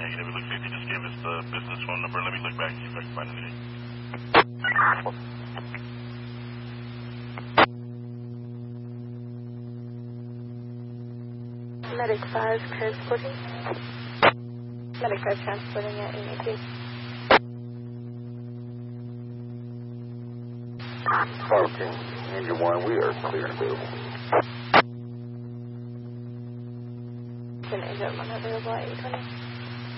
Negative. It looks like you just gave us the business phone number. Let me look back and see if I can find anything. Medic 5 transporting. Medic 5 transporting at EMT. Okay. Engine 1, we are clear and available. Engine 1 available at 820.